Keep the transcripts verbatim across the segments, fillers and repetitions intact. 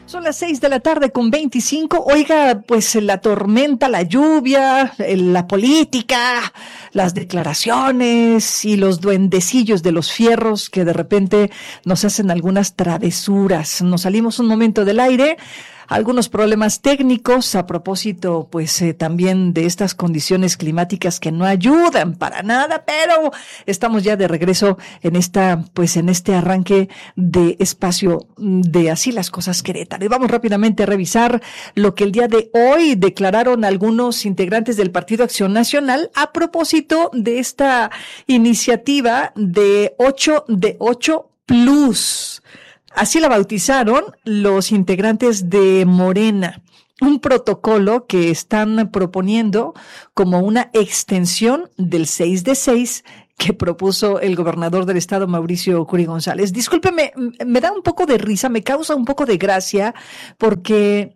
Son las seis de la tarde con veinticinco. Oiga, pues la tormenta, la lluvia, la política, las declaraciones y los duendecillos de los fierros que de repente nos hacen algunas travesuras. Nos salimos un momento del aire. Algunos problemas técnicos a propósito, pues eh, también de estas condiciones climáticas que no ayudan para nada, pero estamos ya de regreso en esta, pues en este arranque de espacio de Así las Cosas Querétaro. Y vamos rápidamente a revisar lo que el día de hoy declararon algunos integrantes del Partido Acción Nacional a propósito de esta iniciativa de ocho de ocho plus. Así la bautizaron los integrantes de Morena, un protocolo que están proponiendo como una extensión del seis de seis que propuso el gobernador del estado, Mauricio Curi González. Discúlpeme, me da un poco de risa, me causa un poco de gracia, porque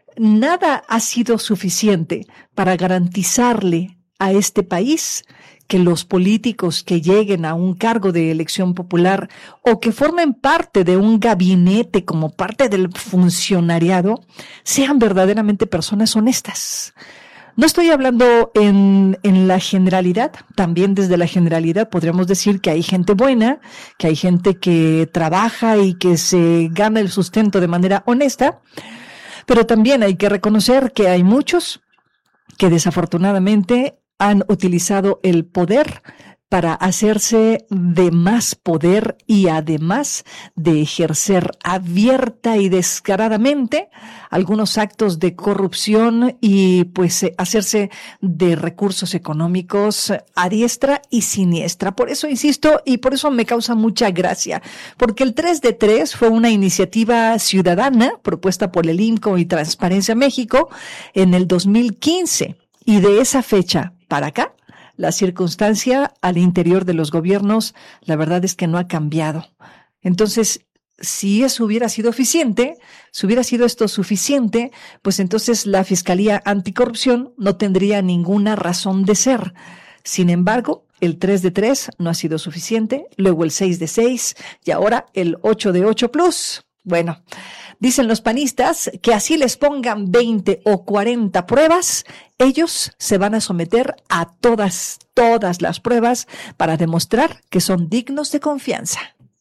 nada ha sido suficiente para garantizarle a este país que los políticos que lleguen a un cargo de elección popular o que formen parte de un gabinete como parte del funcionariado sean verdaderamente personas honestas. No estoy hablando en, en la generalidad, también desde la generalidad podríamos decir que hay gente buena, que hay gente que trabaja y que se gana el sustento de manera honesta, pero también hay que reconocer que hay muchos que desafortunadamente han utilizado el poder para hacerse de más poder y además de ejercer abierta y descaradamente algunos actos de corrupción y pues hacerse de recursos económicos a diestra y siniestra. Por eso insisto y por eso me causa mucha gracia, porque el tres de tres fue una iniciativa ciudadana propuesta por el I N C O y Transparencia México en el dos mil quince y de esa fecha para acá, la circunstancia al interior de los gobiernos, la verdad es que no ha cambiado. Entonces, si eso hubiera sido eficiente, si hubiera sido esto suficiente, pues entonces la Fiscalía Anticorrupción no tendría ninguna razón de ser. Sin embargo, el tres de tres no ha sido suficiente, luego el seis de seis y ahora el ocho de ocho plus. Bueno, dicen los panistas que así les pongan veinte o cuarenta pruebas, ellos se van a someter a todas, todas las pruebas para demostrar que son dignos de confianza.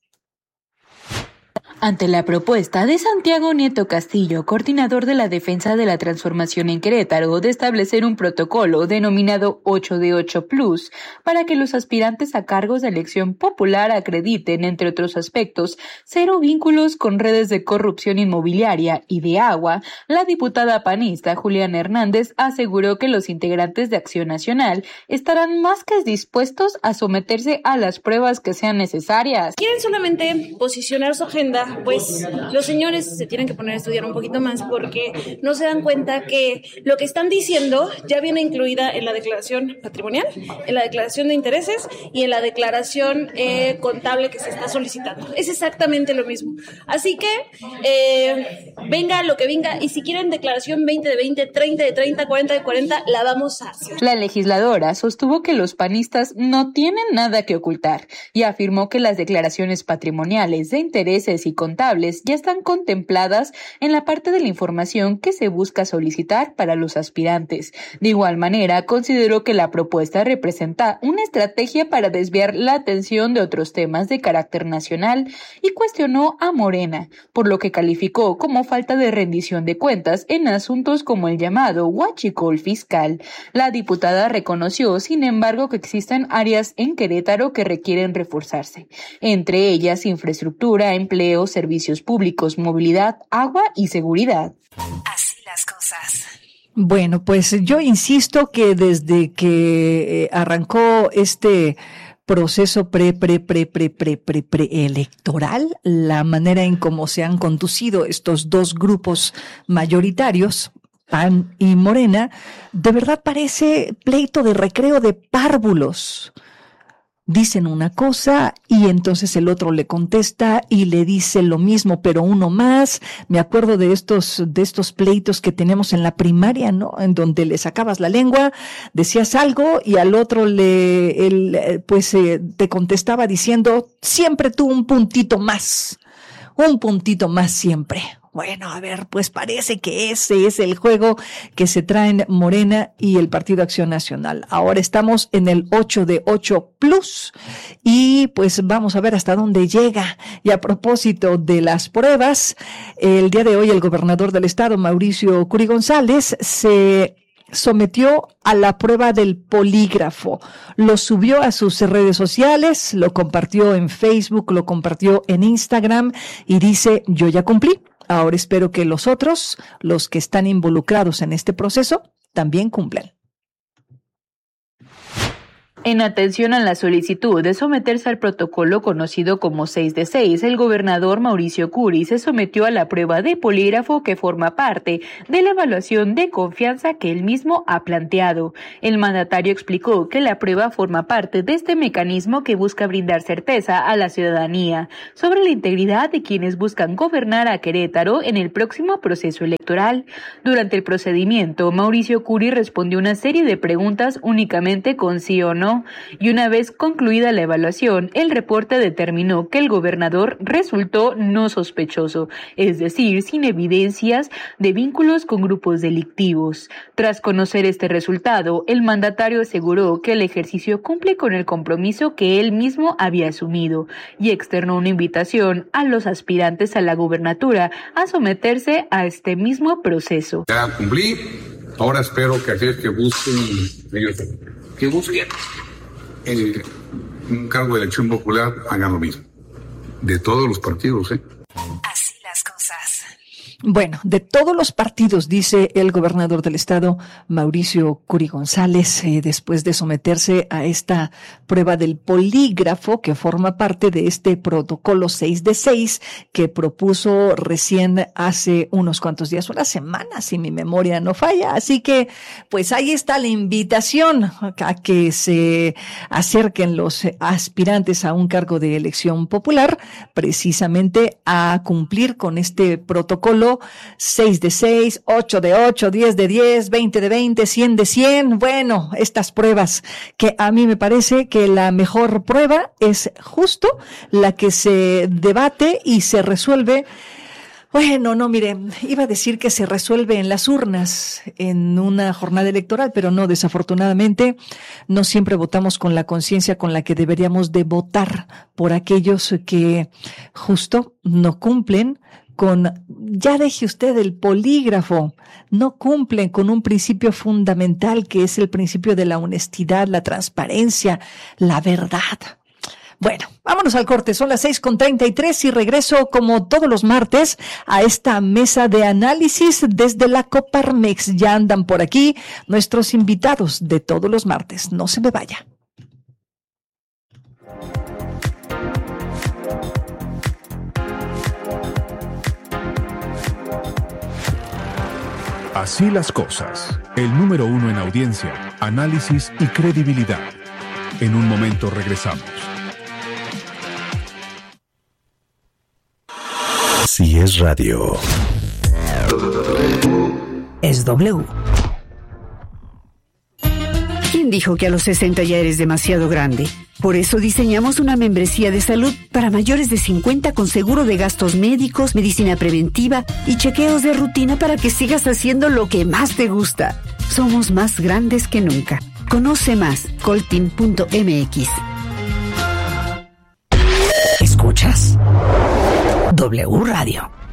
Ante la propuesta de Santiago Nieto Castillo, coordinador de la Defensa de la Transformación en Querétaro, de establecer un protocolo denominado ocho de ocho plus para que los aspirantes a cargos de elección popular acrediten, entre otros aspectos, cero vínculos con redes de corrupción inmobiliaria y de agua, la diputada panista Juliana Hernández aseguró que los integrantes de Acción Nacional estarán más que dispuestos a someterse a las pruebas que sean necesarias. Quieren solamente posicionar su agenda. Pues los señores se tienen que poner a estudiar un poquito más porque no se dan cuenta que lo que están diciendo ya viene incluida en la declaración patrimonial, en la declaración de intereses y en la declaración eh, contable que se está solicitando. Es exactamente lo mismo. Así que eh, venga lo que venga y si quieren declaración veinte de veinte, treinta de treinta, cuarenta de cuarenta, la vamos a hacer. La legisladora sostuvo que los panistas no tienen nada que ocultar y afirmó que las declaraciones patrimoniales de intereses y contables ya están contempladas en la parte de la información que se busca solicitar para los aspirantes. De igual manera, consideró que la propuesta representa una estrategia para desviar la atención de otros temas de carácter nacional y cuestionó a Morena, por lo que calificó como falta de rendición de cuentas en asuntos como el llamado huachicol fiscal. La diputada reconoció, sin embargo, que existen áreas en Querétaro que requieren reforzarse, entre ellas infraestructura, empleo, servicios públicos, movilidad, agua y seguridad. Así las cosas. Bueno, pues yo insisto que desde que eh, arrancó este proceso pre, pre, pre, pre, pre, pre, preelectoral, la manera en cómo se han conducido estos dos grupos mayoritarios, P A N y Morena, de verdad parece pleito de recreo de párvulos. Dicen una cosa y entonces el otro le contesta y le dice lo mismo, pero uno más. Me acuerdo de estos, de estos pleitos que tenemos en la primaria, ¿no? En donde le sacabas la lengua, decías algo y al otro le, él, pues, eh, te contestaba diciendo siempre tú un puntito más, un puntito más siempre. Bueno, a ver, pues parece que ese es el juego que se traen Morena y el Partido Acción Nacional. Ahora estamos en el ocho de ocho plus y pues vamos a ver hasta dónde llega. Y a propósito de las pruebas, el día de hoy el gobernador del estado, Mauricio Curi González, se sometió a la prueba del polígrafo. Lo subió a sus redes sociales, lo compartió en Facebook, lo compartió en Instagram y dice, yo ya cumplí. Ahora espero que los otros, los que están involucrados en este proceso, también cumplan. En atención a la solicitud de someterse al protocolo conocido como seis de seis, el gobernador Mauricio Curi se sometió a la prueba de polígrafo que forma parte de la evaluación de confianza que él mismo ha planteado. El mandatario explicó que la prueba forma parte de este mecanismo que busca brindar certeza a la ciudadanía sobre la integridad de quienes buscan gobernar a Querétaro en el próximo proceso electoral. Durante el procedimiento, Mauricio Curi respondió una serie de preguntas únicamente con sí o no. Y una vez concluida la evaluación, el reporte determinó que el gobernador resultó no sospechoso, es decir, sin evidencias de vínculos con grupos delictivos. Tras conocer este resultado, el mandatario aseguró que el ejercicio cumple con el compromiso que él mismo había asumido y externó una invitación a los aspirantes a la gubernatura a someterse a este mismo proceso. Ya cumplí, ahora espero que aquellos que busquen, ellos, que busquen el, un cargo de elección popular hagan lo mismo. De todos los partidos, ¿eh? Así las cosas. Bueno, de todos los partidos, dice el gobernador del estado, Mauricio Curi González, eh, después de someterse a esta prueba del polígrafo que forma parte de este protocolo seis de seis que propuso recién hace unos cuantos días, unas semanas, si mi memoria no falla. Así que, pues ahí está la invitación a que se acerquen los aspirantes a un cargo de elección popular, precisamente a cumplir con este protocolo seis de seis, ocho de ocho, diez de diez, veinte de veinte, cien de cien. Bueno, estas pruebas que a mí me parece que la mejor prueba es justo la que se debate y se resuelve. Bueno, no, mire, iba a decir que se resuelve en las urnas en una jornada electoral, pero no, desafortunadamente no siempre votamos con la conciencia con la que deberíamos de votar por aquellos que justo no cumplen con, ya deje usted el polígrafo, no cumplen con un principio fundamental que es el principio de la honestidad, la transparencia, la verdad. Bueno, vámonos al corte, son las seis con treinta y tres y regreso como todos los martes a esta mesa de análisis desde la Coparmex. Ya andan por aquí nuestros invitados de todos los martes, no se me vaya. Así las cosas, el número uno en audiencia, análisis y credibilidad. En un momento regresamos. Si es radio, Es W. ¿Quién dijo que a los sesenta ya eres demasiado grande? Por eso diseñamos una membresía de salud para mayores de cincuenta con seguro de gastos médicos, medicina preventiva y chequeos de rutina para que sigas haciendo lo que más te gusta. Somos más grandes que nunca. Conoce más, coltin punto m x. ¿Escuchas? W Radio.